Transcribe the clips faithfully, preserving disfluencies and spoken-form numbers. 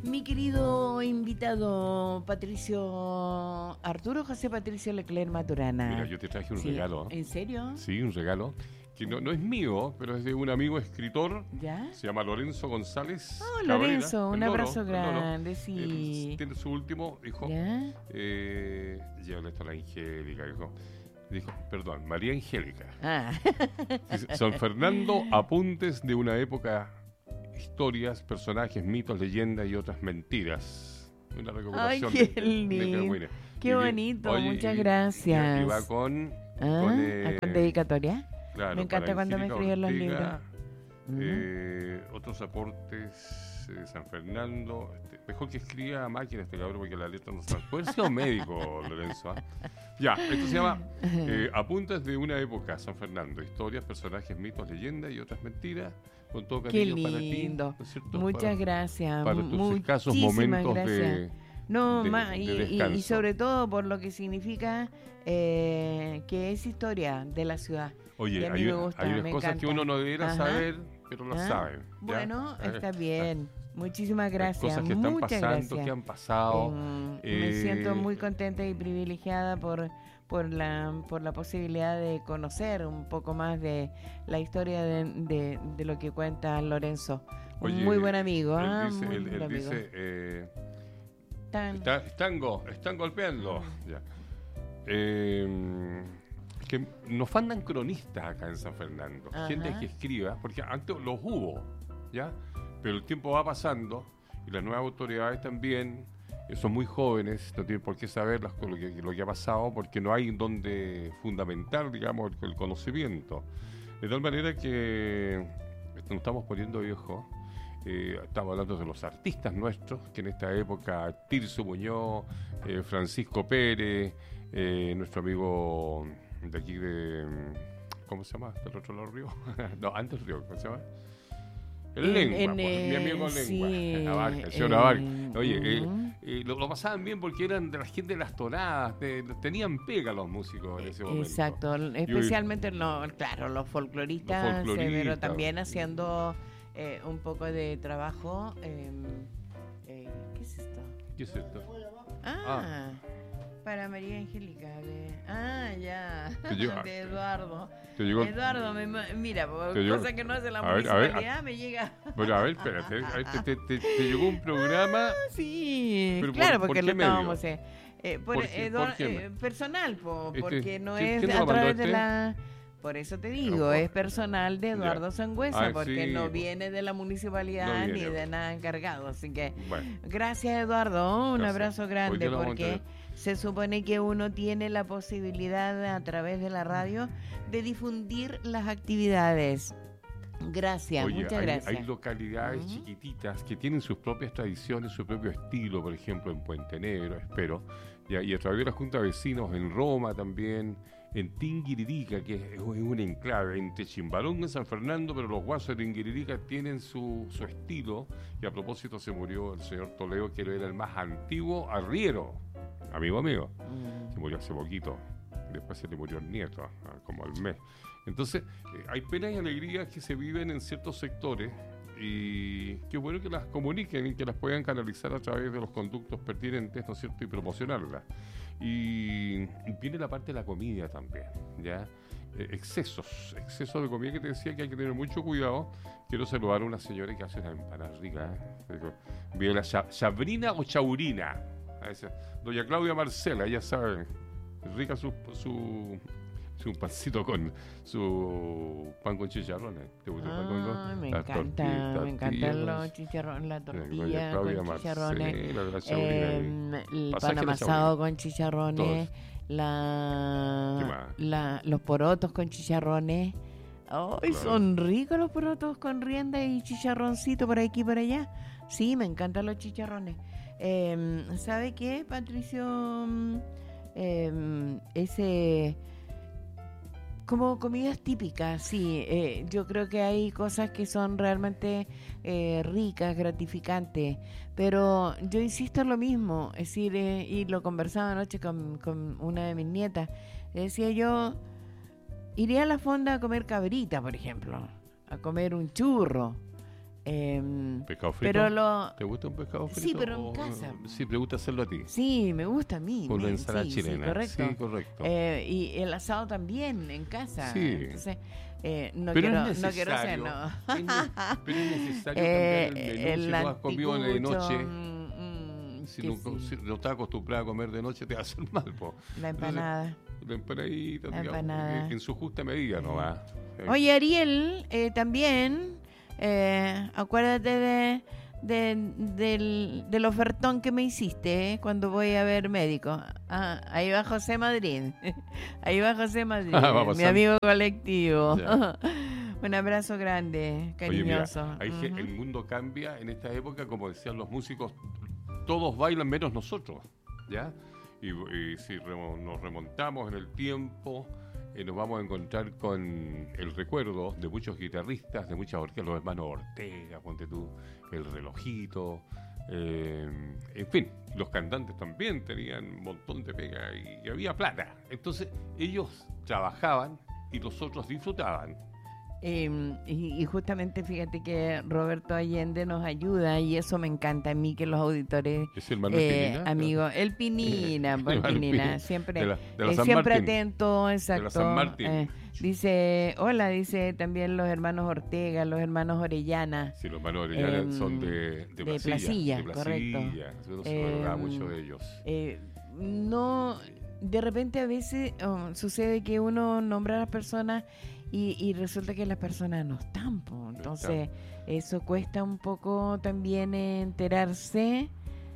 Mi querido invitado Patricio Arturo José Patricio Leclerc Maturana. Mira, yo te traje un sí. regalo. ¿En serio? Sí, un regalo. Que no, no es mío, pero es de un amigo escritor. ¿Ya? Se llama Lorenzo González. Oh, Cabrera. Lorenzo, un El Loro, abrazo el Loro. grande, sí. Eh, tiene su último hijo. ¿Ya? Eh, llévale esto a la Angélica, dijo. Dijo, perdón, María Angélica. Ah. Dice, San Fernando, apuntes de una época, historias, personajes, mitos, leyendas y otras mentiras. Una recopilación. Ay, qué de, de, lindo. de, de Qué y, bonito, oye, muchas y, gracias. Y, y va con... ¿Ah? con, eh, ¿Con dedicatoria? Claro, me encanta cuando me escriben los libros. Eh, uh-huh. Otros aportes de eh, San Fernando. Este, mejor que escriba a máquina este cabrón porque la letra no está. Puede ser un médico, Lorenzo. ¿eh? Ya, esto se llama eh, Apuntes de una época, San Fernando. Historias, personajes, mitos, leyendas y otras mentiras. Con todo cariño para ti. ¿No es cierto? Muchas para, gracias. Para tus escasos momentos gracias. de. No, de, ma, de y, descanso. y sobre todo por lo que significa eh, que es historia de la ciudad. Oye, y a mí hay, me gusta, hay unas me cosas encanta. que uno no debiera Ajá. saber, pero las ¿Ah? saben. ¿ya? Bueno, Eh, está bien. Muchísimas Hay gracias. cosas que están Muchas pasando, gracias. que han pasado. Eh, eh, me siento muy contenta y privilegiada por por la por la posibilidad de conocer un poco más de la historia de, de, de lo que cuenta Lorenzo. Un Oye, muy buen amigo. Él ¿ah? dice, Muy él, buen él amigo. dice eh, Tan- está, están, go- están golpeando. Ya. Eh, que nos faltan cronistas acá en San Fernando. Ajá. Gente que escriba, porque antes los hubo, ¿ya? Pero el tiempo va pasando y las nuevas autoridades también eh, son muy jóvenes, no tienen por qué saber las, lo, que, lo que ha pasado porque no hay donde fundamentar, digamos, el, el conocimiento. De tal manera que nos estamos poniendo viejos. Eh, estamos hablando de los artistas nuestros, que en esta época Tirso Muñoz, eh, Francisco Pérez, eh, nuestro amigo de aquí de... ¿Cómo se llama? ¿Del otro lado del río? no, antes del río, ¿cómo se llama? El En- Lengua, en, pues, mi eh, amigo Lengua, sí, Navarca, el señor eh, Navarca. Oye, eh, ujú. eh, lo, lo pasaban bien porque eran de la gente de las tonadas, de- tenían pega los músicos en ese momento. Exacto, especialmente no, claro, los folcloristas, Los eh, folcloristas. pero también haciendo eh, un poco de trabajo. eh, eh, ¿Qué es esto? ¿Qué es esto? Ah, Ah. para María Angélica. De, ah, ya, Te llegó- de Eduardo. Te llegó, Eduardo, me ma- mira, por Te llegó- cosa que no hace la a ver, a ver, municipalidad, me llega. bueno, a ver, espérate, a ver, te, te- te- te llegó un programa. Sí, ¿Pero claro, por- porque por lo qué medio? estábamos eh, eh, por, ¿Por qué- Eduard- por qué eh, personal, po, Este, porque no ¿quién- es quién te a lo mandó través de este? la... Por eso te digo, por- es personal de Eduardo Ya. Sangüesa, Ah, porque sí, no pues. viene de la municipalidad No ni viene. de nada encargado. Así que, Bueno, gracias Eduardo, un Gracias. abrazo Hoy grande, día lo vamos a porque se supone que uno tiene la posibilidad a través de la radio de difundir las actividades. Gracias, oye, muchas hay, gracias. hay localidades Ujú. chiquititas que tienen sus propias tradiciones, su propio estilo, por ejemplo, en Puente Negro, espero, y a, y a través de la Junta de Vecinos en Roma también, en Tinguiririca, que es, es un enclave entre Chimbarongo y San Fernando, pero los guasos de Tinguiririca tienen su, su estilo, y a propósito se murió el señor Toledo, que era el más antiguo arriero, amigo mío, Mm. se murió hace poquito, después se le murió el nieto, ah, como al mes. Entonces, eh, hay penas y alegrías que se viven en ciertos sectores y qué bueno que las comuniquen y que las puedan canalizar a través de los conductos pertinentes, ¿no es cierto?, y promocionarlas. Y viene la parte de la comida también, ¿ya? Eh, excesos, excesos de comida que te decía que hay que tener mucho cuidado. Quiero saludar a una señora que hace unas empanadas ricas, ¿eh? Digo, viene la Cha- Chabrina o Chaurina, a esa, doña Claudia Marcela, ya saben, rica su, su, su pancito con su pan con chicharrones. ¿Te gusta el pan con- con- Ay, me las encanta, tortillas, me encantan los tortillas, chicharrones, la doña tortilla Claudia con chicharrones, Marcela, la Chaurina ahí. eh, el Pasaje pan de la amasado con chicharrones, ¿Qué la, más? la, los porotos con chicharrones. Ay, Claro. son ricos los porotos con rienda y chicharroncito por aquí y por allá. Sí, me encantan los chicharrones. Eh, ¿Sabe qué, Patricio? Mm, eh, ese... Como comidas típicas, sí. Eh, yo creo que hay cosas que son realmente eh, ricas, gratificantes, pero yo insisto en lo mismo, es decir, eh, y lo conversaba anoche con, con una de mis nietas, le decía yo, iría a la fonda a comer cabrita, por ejemplo, a comer un churro, Eh, ¿Pescado frito? Pero lo, ¿Te gusta un pescado frito? sí, pero en o- casa. Sí, te gusta hacerlo a ti. Sí, me gusta a mí. Con la me- ensalada sí, chilena. Sí, correcto. Sí, correcto. Eh, y el asado también en casa. Sí. Entonces, eh, no, Pero quiero, es no quiero ser, necesario. no. Es ne- pero es necesario Eh, cambiar el menú. el Si no has comido de anticucho, noche, mm, mm, si que no, sí. si no estás acostumbrado a comer de noche, te va a hacer mal, po. La empanada. La empanadita, La digamos, empanada. en- en su justa medida, ¿no va? Sí. Oye, Ariel, eh, también, eh, acuérdate de, de- del, del ofertón que me hiciste eh, cuando voy a ver médico. Ah, ahí va José Madrid. Ahí va José Madrid, Ah, va mi pasando. amigo colectivo. Ya. Un abrazo grande, Oye, mira, cariñoso. hay que- Ujú. el mundo cambia en esta época, como decían los músicos, todos bailan menos nosotros, ¿ya? Y, y si remo- nos remontamos en el tiempo, eh, nos vamos a encontrar con el recuerdo de muchos guitarristas, de muchas orquestas, los hermanos Ortega, ponte tú, el Relojito, eh, en fin, los cantantes también tenían un montón de pega y, y había plata. Entonces ellos trabajaban y los otros disfrutaban. Eh, y, y justamente fíjate que Roberto Allende nos ayuda y eso me encanta a mí que los auditores, ¿Es el Manuel eh, Pinina? amigos, el Pinina, pues, El Manuel Pinina, Pinina. siempre, De la- de la eh, San siempre Martín. atento, exacto. San Martín. eh, dice, hola, dice también los hermanos Ortega, los hermanos Orellana. Sí, los hermanos Orellana Em, son de, de, de Placilla, Placilla, de Placilla. correcto. Uno se acordaba Em, mucho de ellos. Eh, no, de repente a veces oh, sucede que uno nombra a las personas y, y resulta que las personas no están, po. Entonces eso cuesta un poco también enterarse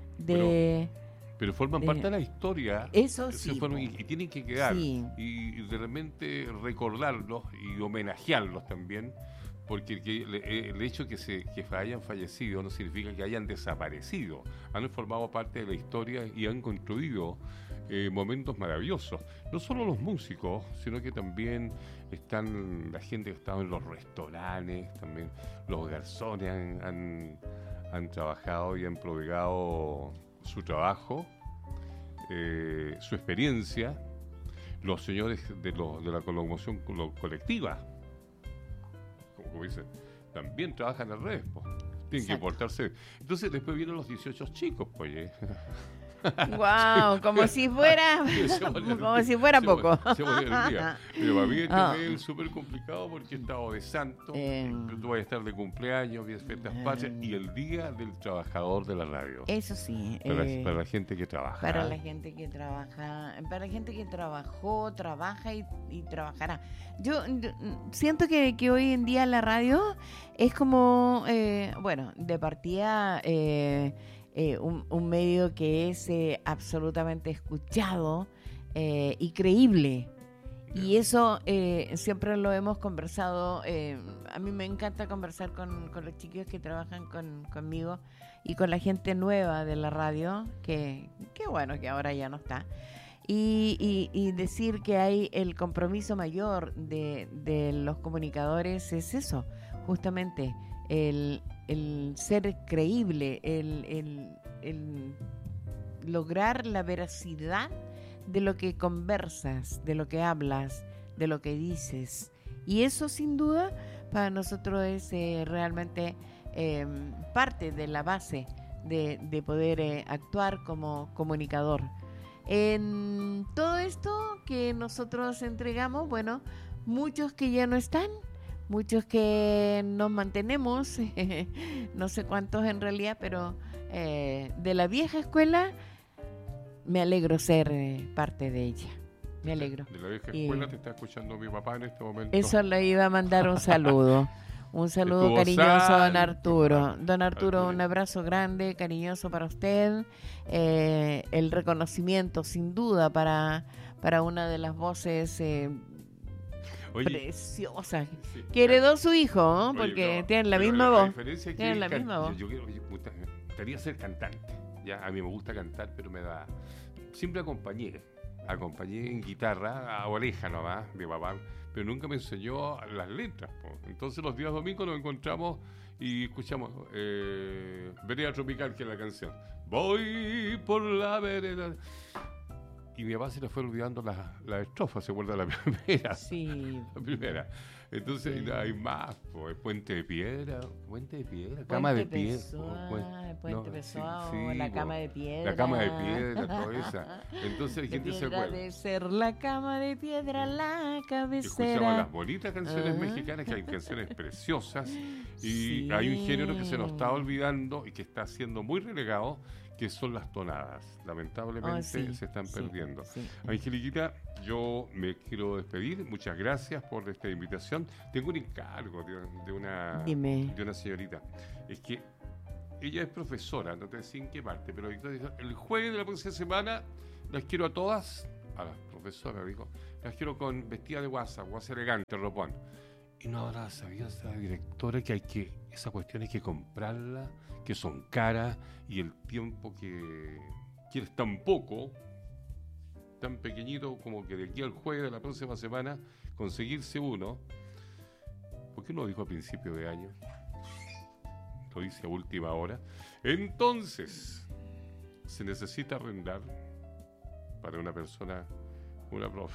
de... Pero forman de- parte de la historia. Eso se sí, fueron y, po. y tienen que quedar. Sí. Y, y de repente recordarlos y homenajearlos también. Porque que el, el hecho que se que hayan fallecido no significa que hayan desaparecido. Han formado parte de la historia y han construido eh, momentos maravillosos. No solo los músicos, sino que también están la gente que estaba en los restaurantes, también los garzones han, han, han trabajado y han prodigado su trabajo, eh, su experiencia, los señores de, lo, de la locomoción co- colectiva, como, como dicen, también trabajan al revés, po. Tienen que Exacto. portarse. Entonces después vienen los dieciocho chicos, pues. eh. Wow, como si fuera, Se volvió el como día, si fuera se poco. vol- Se volvió el día. Pero para mí este Ah. mes es súper complicado porque he estado de santo, Eh. tú vas a estar de cumpleaños, de fiestas patrias y el día del trabajador de la radio. Eso sí. Para, eh, para la gente que trabaja. Para la gente que trabaja, para la gente que trabajó, trabaja y, y trabajará. Yo, yo, mm, siento que, que hoy en día la radio es como, eh, bueno, de partida eh, eh, un, un medio que es eh, absolutamente escuchado eh, y creíble. Y eso eh, siempre lo hemos conversado. Eh, a mí me encanta conversar con, con los chicos que trabajan con, conmigo y con la gente nueva de la radio, que, que bueno, que ahora ya no está. Y, y, y decir que hay el compromiso mayor de, de los comunicadores es eso, justamente, el, el ser creíble, el, el, el lograr la veracidad de lo que conversas, de lo que hablas, de lo que dices. Y eso sin duda para nosotros es eh, realmente eh, parte de la base de, de poder eh, actuar como comunicador. En todo esto que nosotros entregamos, bueno, muchos que ya no están, muchos que nos mantenemos, no sé cuántos en realidad, pero eh, de la vieja escuela, me alegro ser eh, parte de ella. Me alegro. De la vieja Y- escuela te está escuchando mi papá en este momento. Eso le iba a mandar un saludo. Un saludo Estuvo cariñoso a don santo, Arturo. Arturo. Don Arturo, Arturo. un abrazo grande, cariñoso para usted. Eh, el reconocimiento, sin duda, para, para una de las voces eh, Oye, preciosas sí, que heredó su hijo, ¿no? oye, porque no, tienen la pero misma voz. diferencia es que Tienen la can- misma voz. Yo, quiero- yo gusta- me gustaría ser cantante. Ya, a mí me gusta cantar, pero me da. Siempre acompañé. Acompañé en guitarra a oreja nomás, mi papá, pero nunca me enseñó las letras, po. Entonces los días domingos nos encontramos y escuchamos eh, Vereda Tropical, que es la canción. Voy por la vereda. Y mi papá se le fue olvidando la, la estrofa, se acuerda la primera. Sí. La primera. Entonces Sí. no hay más, pues, puente de piedra, puente de piedra, Puente cama de piedra. Pessoa, puen- Puente no, Pessoa, sí, o sí, la po, cama de piedra. la cama de piedra, toda esa. Entonces la De gente se piedra acuerda. de ser la cama de piedra, la Escuchamos cabecera. las bonitas canciones Ajá. mexicanas, que hay canciones preciosas, y Sí. hay un género que se nos está olvidando y que está siendo muy relegado, que son las tonadas. Lamentablemente Oh, sí, se están sí, perdiendo. sí. Angeliquita, yo me quiero despedir. Muchas gracias por esta invitación. Tengo un encargo de, de una, Dime. de una señorita. Es que ella es profesora, no te decía en qué parte, pero el jueves de la próxima semana las quiero a todas, a las profesoras, digo, las quiero con vestida de guasa, guasa elegante, ropón. Y no habrá sabido esa directora que hay que, esa cuestión hay que comprarla, que son caras, y el tiempo que quieres tan poco, tan pequeñito, como que de aquí al jueves de la próxima semana conseguirse uno. ¿Por qué no lo dijo a principio de año? Lo dice a última hora. Entonces, se necesita arrendar para una persona una prof,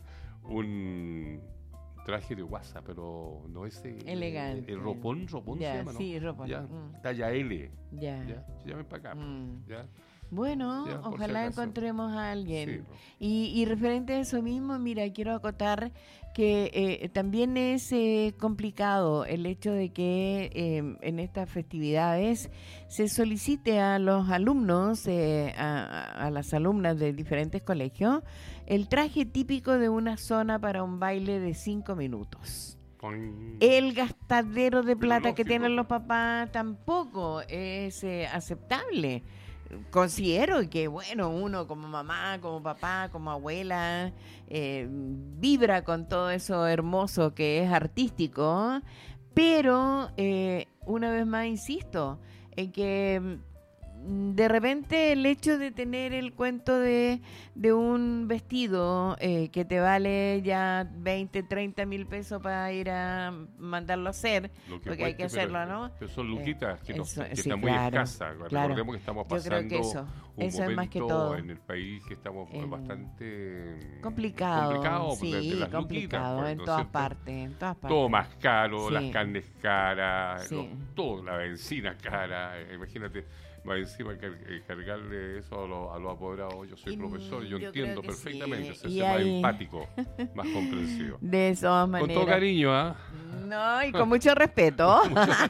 un traje de guasa, pero no es el, Elegante. el ropón, ropón Ya, se llama, ¿no? sí, ropón. Ya, Mm. talla L. Ya. Ya, llamen para acá. Mm. Ya. Bueno, Ya, por si ojalá acaso. encontremos a alguien. Sí, Y, y referente a eso mismo, mira, quiero acotar que eh, también es eh, complicado el hecho de que eh, en estas festividades se solicite a los alumnos, eh, a, a las alumnas de diferentes colegios, el traje típico de una zona para un baile de cinco minutos. Poing. El gastadero de plata que lógico, tienen los pues. papás tampoco es eh, aceptable. Considero que, bueno, uno como mamá, como papá, como abuela, eh, vibra con todo eso hermoso que es artístico, pero eh, una vez más insisto en que mm, de repente el hecho de tener el cuento de, de un vestido eh, que te vale ya veinte, treinta mil pesos para ir a mandarlo a hacer, Lo que porque hay que cueste, pero- hacerlo, ¿no? Pero son luquitas que, no- eso, que sí, están muy claro, escasas. claro. Recordemos que estamos Yo creo pasando que eso, un eso es más que momento todo. en el país que estamos Eh, bastante Complicado, complicado, sí, de- de las complicado, luquitas, pues, en ¿no es todas cierto? partes, en todas partes. Todo más caro, Sí. las carnes caras, Sí. los- todo, la benzina cara. eh, Imagínate, más encima car- eh, cargarle eso a los a los apoderados. Yo soy Y, profesor, yo, yo entiendo creo que sí, perfectamente, se y hace más hay- empático, más comprensivo. De todas Con maneras. todo cariño, ¿ah? No, y con mucho respeto.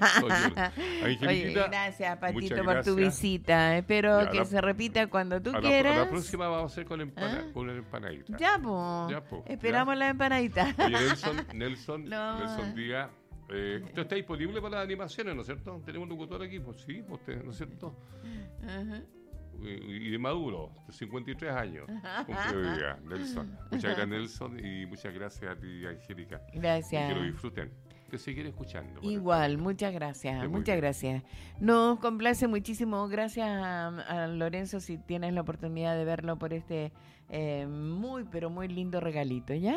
Oye, Oye, Angelita, gracias, Patito, muchas por tu gracias. visita. Espero Ya, que la- se repita cuando tú A la, quieras. a la próxima vamos a hacer con, empana- ¿Ah? con una empanadita. Ya, pues. Ya, po, Esperamos la empanadita. Oye, Nelson, Nelson, No. Nelson Díaz, eh, usted está disponible para las animaciones, ¿no es cierto? Tenemos un locutor aquí, pues sí, pues usted, ¿no es cierto? Ajá. Y, y de maduro, de cincuenta y tres años, cumple hoy día, Nelson. Muchas gracias, Nelson, y muchas gracias a ti, Angélica. Y Gracias. que lo disfruten, que seguir escuchando. por Igual, el- muchas gracias, Sí, muy muchas bien. gracias. Nos complace muchísimo, gracias a, a Lorenzo si tienes la oportunidad de verlo por este eh, muy, pero muy lindo regalito, ¿ya?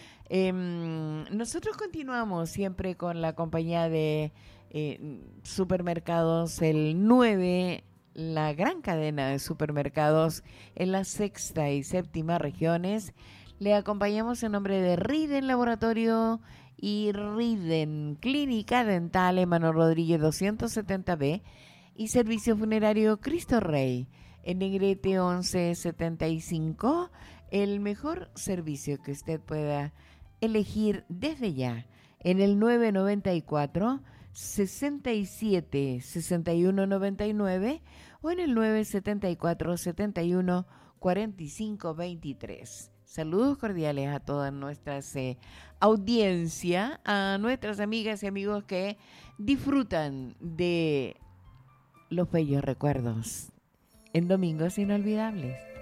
Em, nosotros continuamos siempre con la compañía de eh, supermercados El nueve, la gran cadena de supermercados en la sexta y séptima regiones. Le acompañamos en nombre de Riden Laboratorio y Riden Clínica Dental Emmanuel Rodríguez doscientos setenta B y Servicio Funerario Cristo Rey en Negrete once setenta y cinco, el mejor servicio que usted pueda elegir desde ya en el nueve noventa y cuatro, sesenta y siete, sesenta y uno noventa y nueve o en el nueve setenta y cuatro, setenta y uno, cuarenta y cinco veintitrés. Saludos cordiales a toda nuestra eh, audiencia, a nuestras amigas y amigos que disfrutan de los bellos recuerdos en Domingos Inolvidables.